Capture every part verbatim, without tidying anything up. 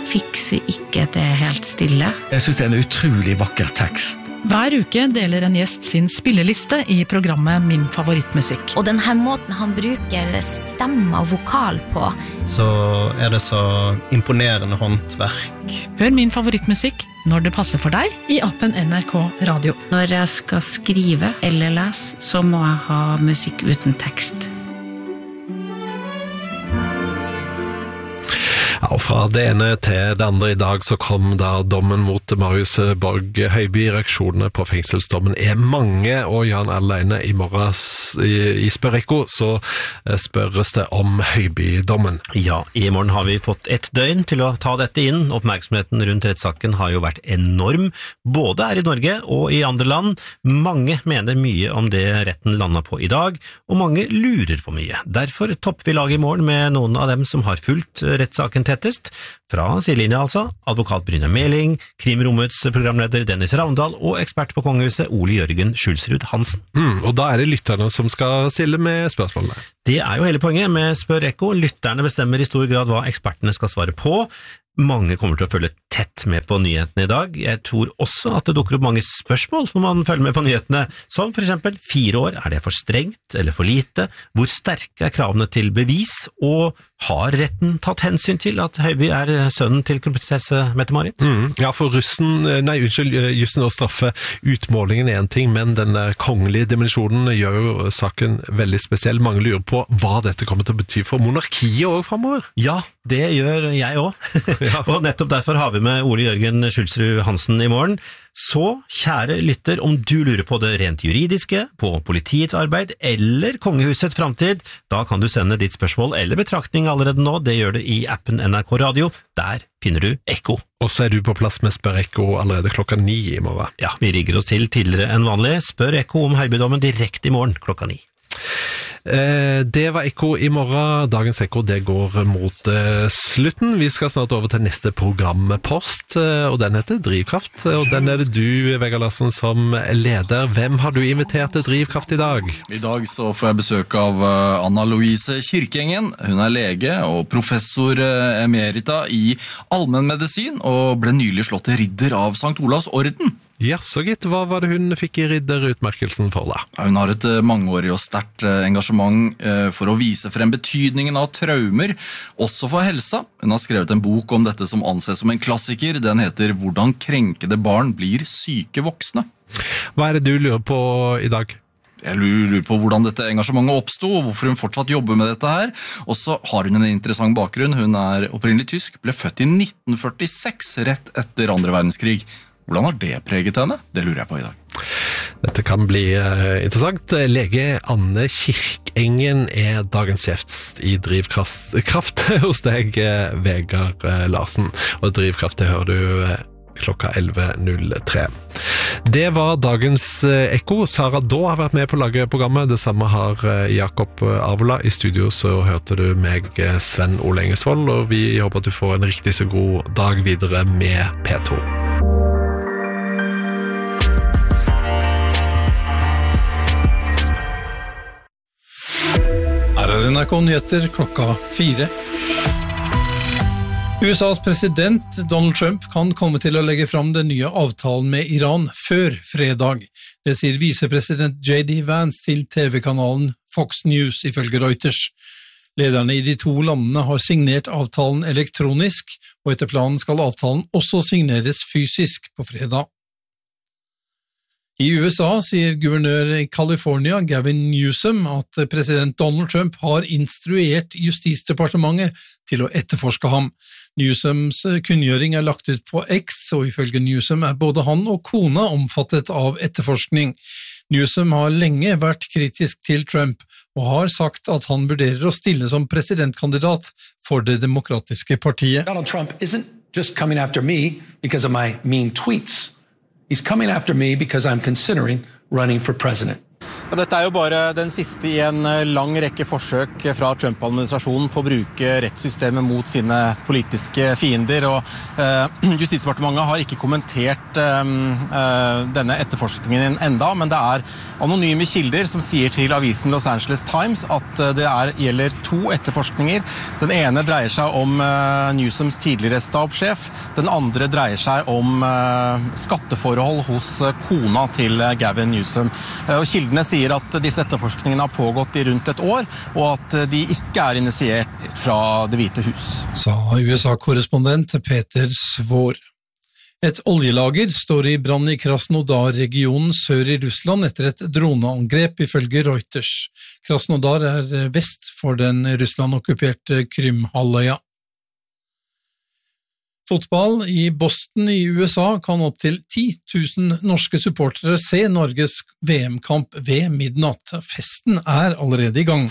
fikser ikke at det er helt stille. Jeg synes det er en utrolig vakker tekst. Hver uke deler en gjest sin spilleliste i programmet Min favorittmusikk. Og den her måten han bruker stemme og vokal på, så er det så imponerende håndverk. Hør Min favorittmusikk når det passer for deg i appen N R K Radio. Når jeg skal skrive eller lese, så må jeg ha musikk uten tekst. Ja, og fra det ene til det andre i dag så kom da dommen mot Marius Borg Høiby. Reaksjonene på fengselsdommen er mange, og Jan Erleine i morgen i, i Spørrekko så spørres det om Høiby-dommen. Ja, i morgen har vi fått et døgn til å ta dette inn. Oppmerksomheten rundt rettssaken har jo vært enorm, både her i Norge og i andre land. Mange mener mye om det retten landet på i dag, og mange lurer på mye. Derfor topper vi laget i morgen med noen av dem som har fulgt rettssaken tettest, fra sidelinja altså, advokat Bryne Meling, Krimrommets programleder Dennis Ravndal og ekspert på kongehuset Ole Jørgen Skjulsrud Hansen. Mm, og da er det lytterne som skal stille med spørsmålene. Det er jo hele poenget med Spør Ekko. Lytterne bestemmer i stor grad hva ekspertene skal svare på. Mange kommer til å følge tett med på nyhetene i dag. Jeg tror også at det dukker opp mange spørsmål når man følger med på nyhetene, som for eksempel fire år, er det for strengt eller for lite? Hvor sterke er kravene til bevis? Og har retten tatt hensyn til at Høiby er sønnen til kronprinsesse Mette-Marit? Mm, ja, for russen, nei, unnskyld, jussen og straffe utmålingen er en ting, men den kongelige dimensjonen gjør jo saken veldig spesiell. Mange lurer på hva dette kommer til å bety for monarkiet også fremover. Ja, det gjør jeg også. Ja. Og nettopp derfor har vi med Ole Jørgen Skjulsrud Hansen i morgen. Så, kjære lytter, om du lurer på det rent juridiske, på politiets arbeid eller kongehusets fremtid, da kan du sende ditt spørsmål eller betraktning allerede nå. Det gjør det i appen N R K Radio. Der finner du Ekko. Og så er du på plass med Spør Ekko allerede klokka ni i morgen. Ja, vi rigger oss til tidligere enn vanlig. Spør Ekko om Høiby-dommen direkte i morgen klokka ni. Eh, det var Ekko i morgen. Dagens Ekko, det går mot eh, slutten. Vi skal snart over til neste programpost, eh, og den heter Drivkraft. Og den er det du, Vegard Larsen, som leder. Hvem har du invitert til Drivkraft i dag? I dag så får jeg besøk av Anna Louise Kirkengen. Hun er lege og professor emerita i allmennmedisin, og ble nylig slått til ridder av Sankt Olavs orden. Ja, så gitt. Hva var det hun fikk i ridderutmerkelsen for da? Hun har et mangeårig og sterkt engasjement for å vise frem betydningen av traumer, også for helsa. Hun har skrevet en bok om dette som anses som en klassiker. Den heter «Hvordan krenkede barn blir syke voksne». Hva er det du lurer på i dag? Jeg lurer på hvordan dette engasjementet oppstod, og hvorfor hun fortsatt jobber med dette her. Og så har hun en interessant bakgrunn. Hun er opprinnelig tysk, ble født i nitten førtiseks, rett etter andre verdenskrig. Hvordan har det preget henne? Det lurer jeg på i dag. Dette kan bli uh, interessant. Lege Anne Kirkengen er dagens gjest i Drivkraft hos deg, uh, Vegard uh, Larsen. Og Drivkraft, det hører du uh, klokka elleve null tre. Det var dagens Ekko. Sara Då har vært med på å lage programmet. Det samme har Jakob Arvola. I studio så hørte du meg, Sven Ole Engesvold, og vi håper at du får en riktig så god dag videre med P to. Her er N R K Nyheter klokka fire. U S A's president Donald Trump kan komme til å legge fram den nye avtalen med Iran før fredag. Det sier visepresident J D Vance til T V-kanalen Fox News ifølge Reuters. Lederne i de to landene har signert avtalen elektronisk, og etter planen skal avtalen også signeres fysisk på fredag. I U S A sier guvernør i California, Gavin Newsom, at president Donald Trump har instruert Justisdepartementet til å etterforske ham. Newsoms kunngjøring er lagt ut på X, og ifølge Newsom er både han og kona omfattet av etterforskning. Newsom har lenge vært kritisk til Trump, og har sagt at han vurderer å stille som presidentkandidat for det demokratiske partiet. Donald Trump isn't just coming after me because of my mean tweets. He's coming after me because I'm considering running for president. Ja, dette er jo bare den siste i en lang rekke forsøk fra Trump-administrasjonen på å bruke rettssystemet mot sine politiske fiender, og eh, Justisdepartementet har ikke kommentert eh, denne etterforskningen enda, men det er anonyme kilder som sier til avisen Los Angeles Times at det er, gjelder to etterforskninger. Den ene dreier seg om eh, Newsoms tidligere stabssjef, den andre dreier seg om eh, skatteforhold hos kona til Gavin Newsom. Eh, og kildene sier at disse etterforskningene har pågått i rundt et år, og at de ikke er initiert fra Det hvite hus. Sa U S A-korrespondent Peter Svår. Et oljelager står i brann i Krasnodar-regionen sør i Russland etter et droneangrep ifølge Reuters. Krasnodar er vest for den Russland-okkuperte Krymhalvøya. Fotball i Boston i U S A kan opp til ti tusen norske supportere se Norges V M-kamp ved midnatt. Festen er allerede i gang.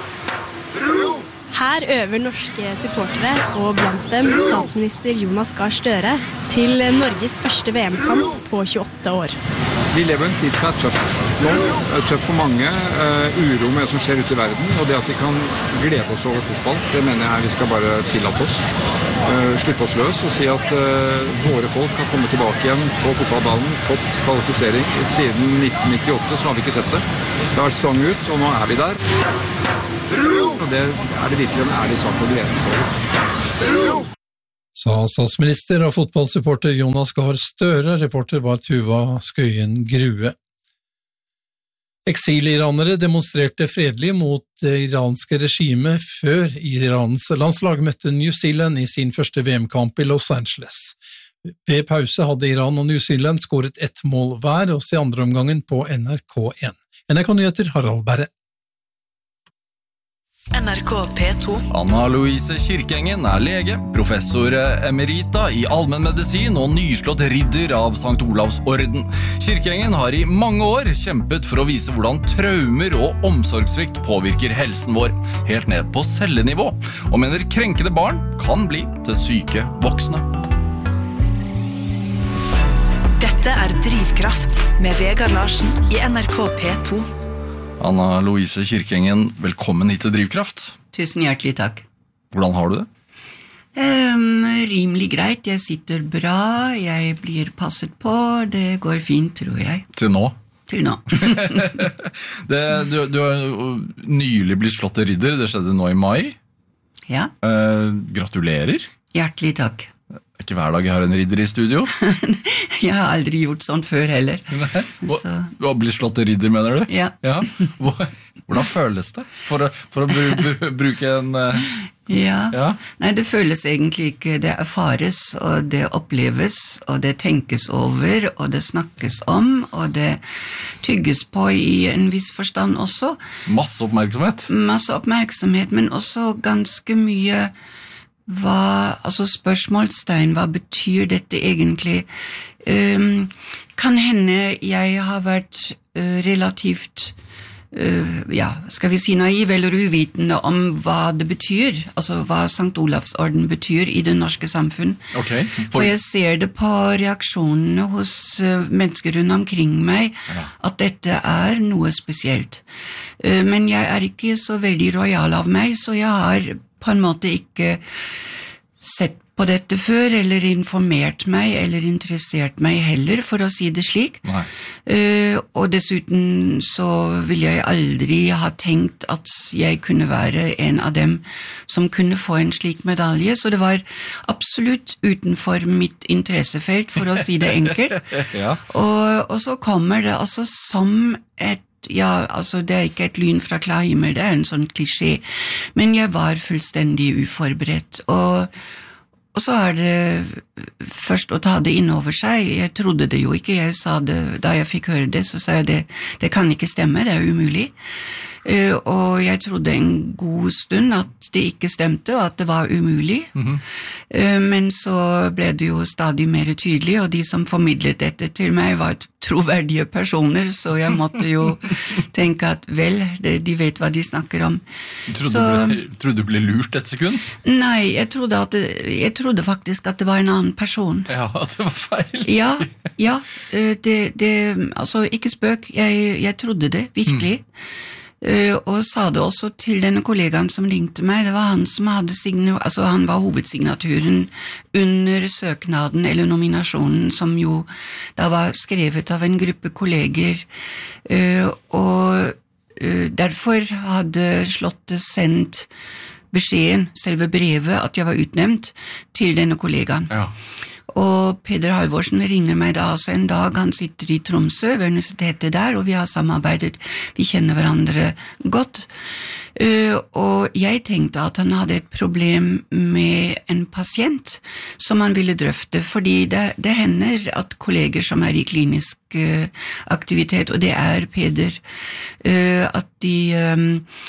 Her øver norske supportere, og blant dem statsminister Jonas Gahr Støre, til Norges første V M-kamp på tjueåtte år. Vi lever en tid som er tøff nå, tøff for mange, uh, uro med det som skjer ute i verden, og det at vi kan glede oss over fotball, det mener jeg vi skal bare tillate oss. Uh, slippe oss løs og si at uh, våre folk har kommet tilbake igjen på fotballbanen, fått kvalifisering. Siden nitten nittiåtte så har vi ikke sett det. Det har vært stang ut, og nå er vi der. Og det er det virkelig en ærlig sak å glede seg over. Sa statsminister og fotballsupporter Jonas Gahr Støre, reporter var Tuva Skøyen Grue. Eksiliranere demonstrerte fredelig mot det iranske regimet før Irans landslag møtte New Zealand i sin første V M-kamp i Los Angeles. Ved pause hadde Iran og New Zealand skåret ett mål hver, og se andre omgangen på N R K én. N R K-nyheter Harald Berre. N R K P to. Anna Louise Kirkengen er lege, professor emerita i allmennmedisin og nyslått ridder av Sankt Olavs orden. Kirkengen har i mange år kjempet for å vise hvordan traumer og omsorgssvikt påvirker helsen vår, helt ned på cellenivå, og mener krenkede barn kan bli til syke voksne. Dette er Drivkraft med Vegard Larsen i N R K P to. Anna Louise Kirkengen, velkommen hit til Drivkraft. Tusen hjertelig takk. Hvordan har du det? Um, rimelig greit, jeg sitter bra, jeg blir passet på, det går fint, tror jeg. Til nå? Til nå. det, du, du har nylig blitt slått til ridder, det skjedde nå i mai. Ja. Uh, gratulerer. Hjertelig takk. Det er ikke hver dag jeg har en ridder i studio. Jeg har aldri gjort sånn før heller. Så. Du har blitt slått til ridder, mener du? Ja. ja. Hvordan føles det? For å, for å br br bruke en... Uh... Ja. ja, nei det føles egentlig ikke, det erfares, og det oppleves, og det tenkes over, og det snakkes om, og det tygges på i en viss forstand også. Masse oppmerksomhet? Masse oppmerksomhet, men også ganske mye, hva, altså spørsmålstegn, hva betyr dette egentlig? Um, kan hende jeg har vært uh, relativt Uh, ja, skal vi si naiv eller uvitende om hva det betyr, altså hva Sankt Olavs orden betyr i det norske samfunn. Okay. For... For jeg ser det på reaksjonene hos uh, mennesker rundt omkring meg, ja. At dette er noe spesielt. Uh, men jeg er ikke så veldig royal av meg, så jeg har på en måte ikke sett på dette før, eller informert meg, eller interessert meg heller, for å si det slik. Uh, og dessuten så vil jeg aldri ha tenkt at jeg kunne være en av dem som kunne få en slik medalje, så det var absolutt utenfor mitt interessefelt, for å si det enkelt. ja. og, og så kommer det altså som et ja, altså det er ikke et lyn fra klar himmel, det er en sånn klisjé, men jeg var fullstendig uforberedt, og Og så er det først å ta det inn over seg. Jeg trodde det jo ikke, jeg sa det, da jeg fikk høre det, så sa jeg det, det kan ikke stemme, det er umulig. Uh, og jeg trodde en god stund at det ikke stemte, og at det var umulig. Mm-hmm. Uh, men så ble det jo stadig mer tydelig, og de som formidlet dette til meg var troverdige personer, så jeg måtte jo tenke at vel, de vet hva de snakker om. Trodde, så, du ble, trodde du ble lurt et sekund? Nei, jeg trodde, at det, jeg trodde faktisk at det var en annen person. Ja, at det var feil. Ja, ja, det, det, altså ikke spøk, jeg, jeg trodde det, virkelig. Mm. Uh, og sa det også til denne kollegaen som ringte meg, det var han som hadde signer, altså han var hovedsignaturen under søknaden eller nominasjonen som jo da var skrevet av en gruppe kolleger, uh, og uh, derfor hadde Slottet sendt beskjeden, selve brevet, at jeg var utnevnt til denne kollegaen. Ja. Og Peder Halvorsen ringer meg da altså en dag, han sitter i Tromsø ved universitetet der, og vi har samarbeidet, vi kjenner hverandre godt. Uh, og jeg tenkte at han hadde et problem med en pasient som han ville drøfte, fordi det, det hender at kolleger som er i klinisk uh, aktivitet, og det er Peder, uh, at de um,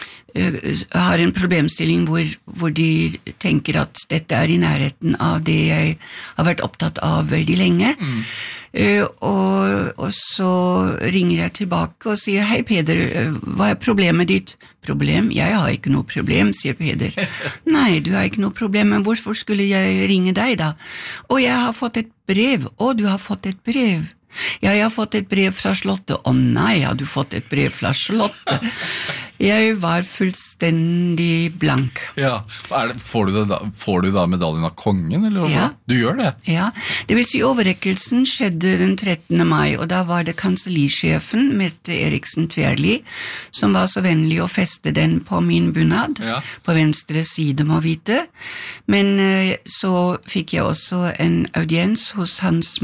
har en problemstilling hvor, hvor de tenker at dette er i nærheten av det jeg har vært opptatt av veldig lenge. Mm. Uh, og, og så ringer jeg tilbake og sier, hei Peder, hva er problemet ditt? Problem? Jeg har ikke noe problem, sier Peder. Nei, du har ikke noe problem, men hvorfor skulle jeg ringe deg da? Og jeg har fått et brev, og du har fått et brev. Ja, jeg har fått et brev fra Slottet. Å nei, har du fått et brev fra Slottet? Jeg var fullstendig blank. Ja, er det, får, du det da, får du da medaljen av kongen, eller hva? Ja. Du gjør det? Ja, det vil si overrekkelsen skjedde den trettende mai, og da var det kansellisjefen, Mette Eriksen Tverli, som var så vennlig å feste den på min bunad, ja. På venstre side må vite. Men så fikk jeg også en audiens hos Hans